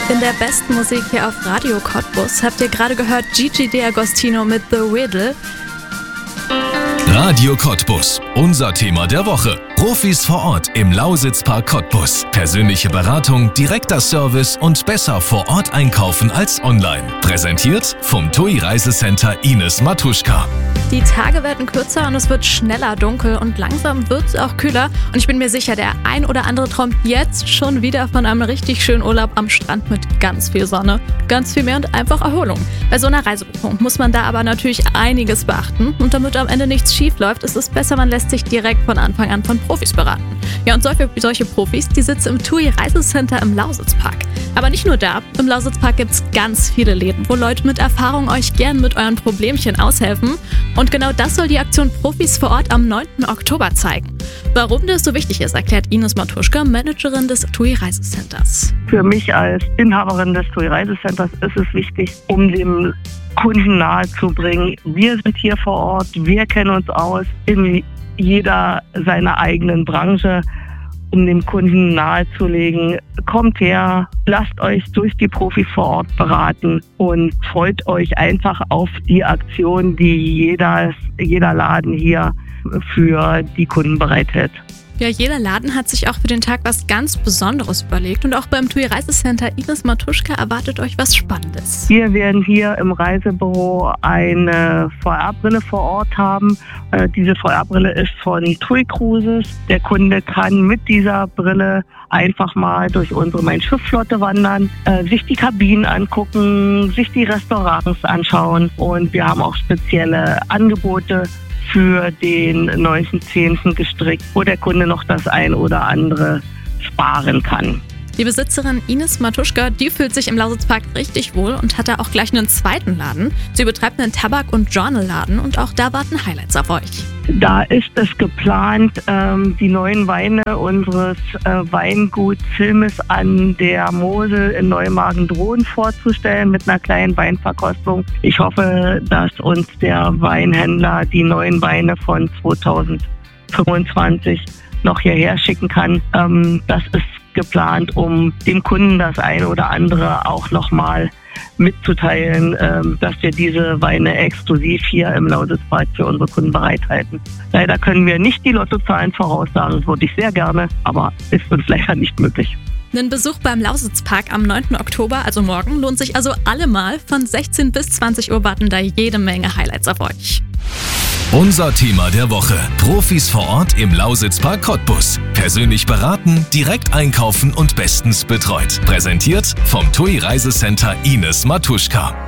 In der besten Musik hier auf Radio Cottbus habt ihr gerade gehört Gigi D'Agostino mit The Riddle. Radio Cottbus, unser Thema der Woche. Profis vor Ort im Lausitzpark Cottbus. Persönliche Beratung, direkter Service und besser vor Ort einkaufen als online. Präsentiert vom TUI Reisecenter Ines Matuschka. Die Tage werden kürzer und es wird schneller dunkel und langsam wird es auch kühler. Und ich bin mir sicher, der ein oder andere träumt jetzt schon wieder von einem richtig schönen Urlaub am Strand mit ganz viel Sonne, ganz viel Meer und einfach Erholung. Bei so einer Reisebuchung muss man da aber natürlich einiges beachten. Und damit am Ende nichts schief läuft, ist es besser, man lässt sich direkt von Anfang an von Profis beraten. Ja, und solche Profis, die sitzen im TUI Reisecenter im Lausitzpark. Aber nicht nur da, im Lausitzpark gibt es ganz viele Läden, wo Leute mit Erfahrung euch gern mit euren Problemchen aushelfen. Und genau das soll die Aktion Profis vor Ort am 9. Oktober zeigen. Warum das so wichtig ist, erklärt Ines Matuschka, Managerin des TUI Reisecenters. Für mich als Inhaberin des TUI Reisecenters ist es wichtig, um dem Kunden nahezubringen. Wir sind hier vor Ort, wir kennen uns aus in jeder seiner eigenen Branche, um dem Kunden nahezulegen. Kommt her, lasst euch durch die Profis vor Ort beraten und freut euch einfach auf die Aktion, die jeder Laden hier für die Kunden bereithält. Ja, jeder Laden hat sich auch für den Tag was ganz Besonderes überlegt und auch beim TUI Reisecenter Ines Matuschka erwartet euch was Spannendes. Wir werden hier im Reisebüro eine VR-Brille vor Ort haben. Diese VR-Brille ist von TUI Cruises. Der Kunde kann mit dieser Brille einfach mal durch unsere Mein-Schiff-Flotte wandern, sich die Kabinen angucken, sich die Restaurants anschauen und wir haben auch spezielle Angebote für den 19.10. gestrickt, wo der Kunde noch das ein oder andere sparen kann. Die Besitzerin Ines Matuschka, die fühlt sich im Lausitzpark richtig wohl und hat da auch gleich einen zweiten Laden. Sie betreibt einen Tabak- und Journalladen und auch da warten Highlights auf euch. Da ist es geplant, die neuen Weine unseres Weinguts Zillmes an der Mosel in Neumagen-Drohen vorzustellen mit einer kleinen Weinverkostung. Ich hoffe, dass uns der Weinhändler die neuen Weine von 2025 noch hierher schicken kann. Das ist geplant, um dem Kunden das eine oder andere auch nochmal mitzuteilen, dass wir diese Weine exklusiv hier im Lausitzpark für unsere Kunden bereithalten. Leider können wir nicht die Lottozahlen voraussagen, das würde ich sehr gerne, aber ist uns leider nicht möglich. Ein Besuch beim Lausitzpark am 9. Oktober, also morgen, lohnt sich also allemal. Von 16 bis 20 Uhr warten da jede Menge Highlights auf euch. Unser Thema der Woche. Profis vor Ort im Lausitzpark Cottbus. Persönlich beraten, direkt einkaufen und bestens betreut. Präsentiert vom TUI Reisecenter Ines Matuschka.